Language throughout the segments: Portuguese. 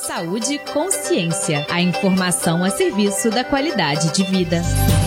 Saúde e consciência. A informação a serviço da qualidade de vida.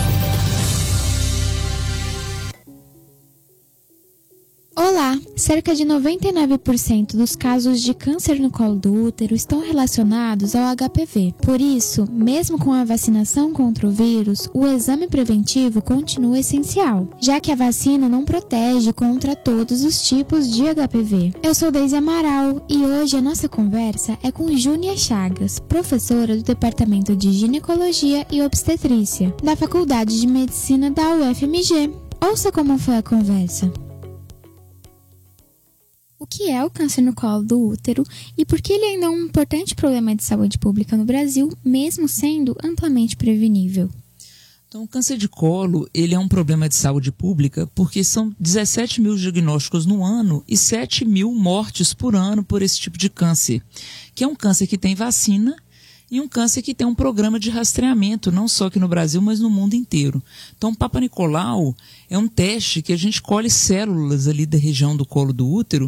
Olá! Cerca de 99% dos casos de câncer no colo do útero estão relacionados ao HPV. Por isso, mesmo com a vacinação contra o vírus, o exame preventivo continua essencial, já que a vacina não protege contra todos os tipos de HPV. Eu sou Deise Amaral e hoje a nossa conversa é com Júnia Chagas, professora do Departamento de Ginecologia e Obstetrícia, da Faculdade de Medicina da UFMG. Ouça como foi a conversa. O que é o câncer no colo do útero e por que ele ainda é um importante problema de saúde pública no Brasil, mesmo sendo amplamente prevenível? Então, o câncer de colo, ele é um problema de saúde pública porque são 17 mil diagnósticos no ano e 7 mil mortes por ano por esse tipo de câncer, que é um câncer que tem vacina e um câncer que tem um programa de rastreamento, não só aqui no Brasil, mas no mundo inteiro. Então, o Papa Nicolau é um teste que a gente colhe células ali da região do colo do útero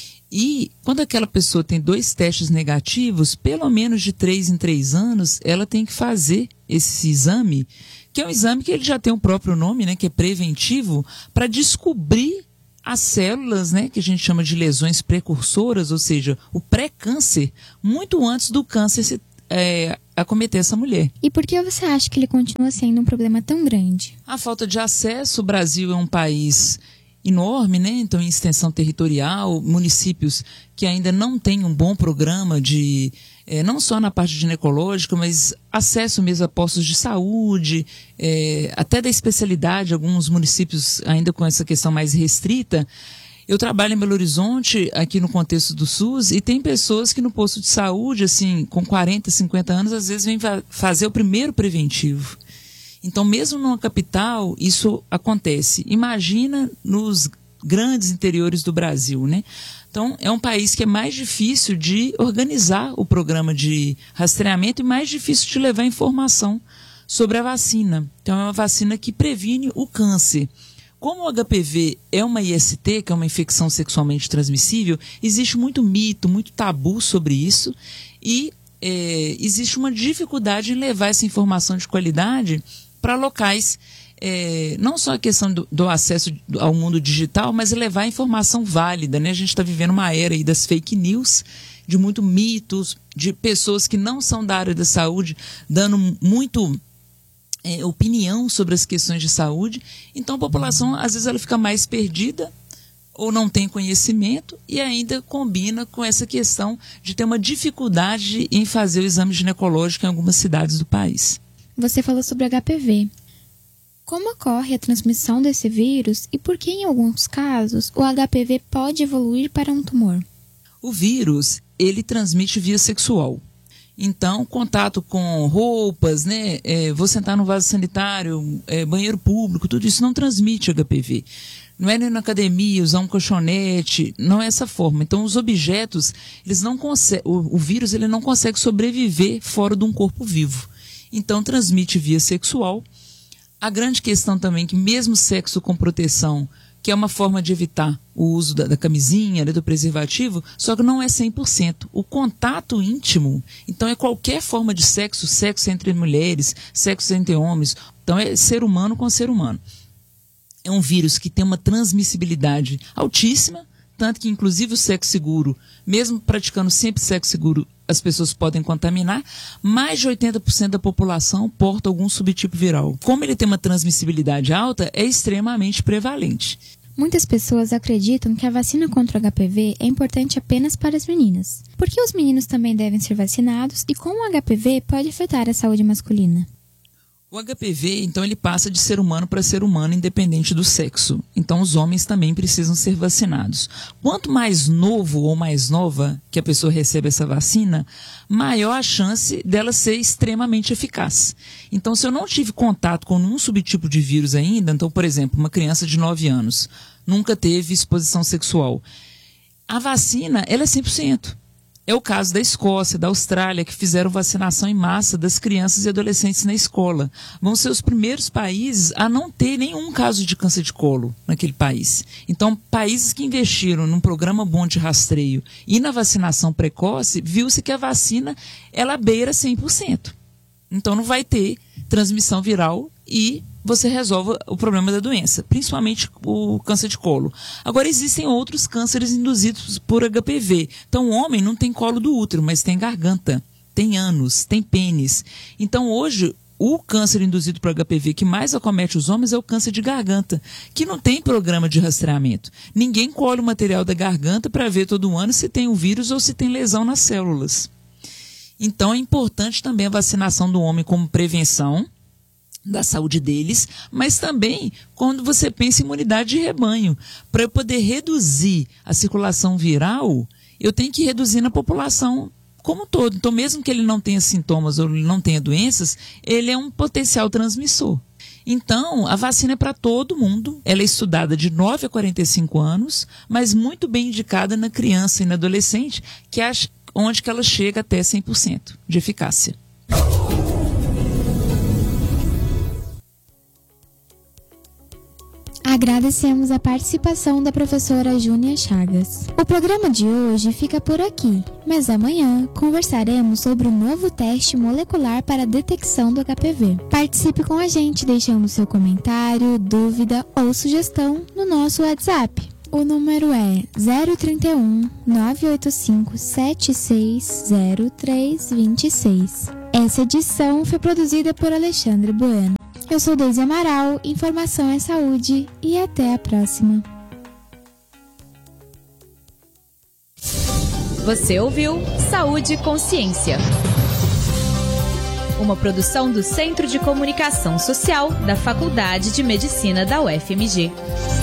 e quando aquela pessoa tem 2 testes negativos, pelo menos de 3 em 3 anos, ela tem que fazer esse exame, que é um exame que ele já tem o próprio nome, né, que é preventivo, para descobrir as células, né, que a gente chama de lesões precursoras, ou seja, o pré-câncer, muito antes do câncer acometer essa mulher. E por que você acha que ele continua sendo um problema tão grande? A falta de acesso. O Brasil é um país enorme, né? Então, em extensão territorial, municípios que ainda não têm um bom programa de, não só na parte ginecológica, mas acesso mesmo a postos de saúde, até da especialidade, alguns municípios ainda com essa questão mais restrita. Eu trabalho em Belo Horizonte, aqui no contexto do SUS, e tem pessoas que no posto de saúde, assim, com 40, 50 anos, às vezes vêm fazer o primeiro preventivo. Então, mesmo numa capital, isso acontece. Imagina nos grandes interiores do Brasil, né? Então, é um país que é mais difícil de organizar o programa de rastreamento e mais difícil de levar informação sobre a vacina. Então, é uma vacina que previne o câncer. Como o HPV é uma IST, que é uma infecção sexualmente transmissível, existe muito mito, muito tabu sobre isso e existe uma dificuldade em levar essa informação de qualidade para locais, não só a questão do acesso ao mundo digital, mas levar a informação válida, né? A gente está vivendo uma era aí das fake news, de muito mitos, de pessoas que não são da área da saúde, dando muito opinião sobre as questões de saúde. Então a população às vezes ela fica mais perdida ou não tem conhecimento e ainda combina com essa questão de ter uma dificuldade em fazer o exame ginecológico em algumas cidades do país. Você falou sobre HPV. Como ocorre a transmissão desse vírus e por que em alguns casos o HPV pode evoluir para um tumor? O vírus, ele transmite via sexual. Então, contato com roupas, né? Vou sentar no vaso sanitário, banheiro público, tudo isso não transmite HPV. Não é nem na academia, usar um colchonete, não é essa forma. Então, os objetos, eles não conseguem, o vírus ele não consegue sobreviver fora de um corpo vivo. Então, transmite via sexual. A grande questão também é que mesmo sexo com proteção, que é uma forma de evitar o uso da camisinha, né, do preservativo, só que não é 100%. O contato íntimo, então é qualquer forma de sexo, sexo entre mulheres, sexo entre homens, então é ser humano com ser humano. É um vírus que tem uma transmissibilidade altíssima, tanto que inclusive o sexo seguro, mesmo praticando sempre sexo seguro, as pessoas podem contaminar, mais de 80% da população porta algum subtipo viral. Como ele tem uma transmissibilidade alta, é extremamente prevalente. Muitas pessoas acreditam que a vacina contra o HPV é importante apenas para as meninas. Por que os meninos também devem ser vacinados e como o HPV pode afetar a saúde masculina? O HPV, então, ele passa de ser humano para ser humano, independente do sexo. Então, os homens também precisam ser vacinados. Quanto mais novo ou mais nova que a pessoa recebe essa vacina, maior a chance dela ser extremamente eficaz. Então, se eu não tive contato com nenhum subtipo de vírus ainda, então, por exemplo, uma criança de 9 anos, nunca teve exposição sexual, a vacina, ela é 100%. É o caso da Escócia, da Austrália, que fizeram vacinação em massa das crianças e adolescentes na escola. Vão ser os primeiros países a não ter nenhum caso de câncer de colo naquele país. Então, países que investiram num programa bom de rastreio e na vacinação precoce, viu-se que a vacina, ela beira 100%. Então, não vai ter transmissão viral e você resolve o problema da doença, principalmente o câncer de colo. Agora, existem outros cânceres induzidos por HPV. Então, o homem não tem colo do útero, mas tem garganta, tem ânus, tem pênis. Então, hoje, o câncer induzido por HPV que mais acomete os homens é o câncer de garganta, que não tem programa de rastreamento. Ninguém colhe o material da garganta para ver todo ano se tem o vírus ou se tem lesão nas células. Então, é importante também a vacinação do homem como prevenção da saúde deles, mas também quando você pensa em imunidade de rebanho. Para eu poder reduzir a circulação viral, eu tenho que reduzir na população como um todo. Então, mesmo que ele não tenha sintomas ou ele não tenha doenças, ele é um potencial transmissor. Então, a vacina é para todo mundo. Ela é estudada de 9 a 45 anos, mas muito bem indicada na criança e na adolescente, que é onde que ela chega até 100% de eficácia. Agradecemos a participação da professora Júnia Chagas. O programa de hoje fica por aqui, mas amanhã conversaremos sobre o novo teste molecular para a detecção do HPV. Participe com a gente deixando seu comentário, dúvida ou sugestão no nosso WhatsApp. O número é 031 985 760326. Essa edição foi produzida por Alexandre Bueno. Eu sou Deise Amaral, informação é saúde e até a próxima. Você ouviu Saúde e Consciência. Uma produção do Centro de Comunicação Social da Faculdade de Medicina da UFMG.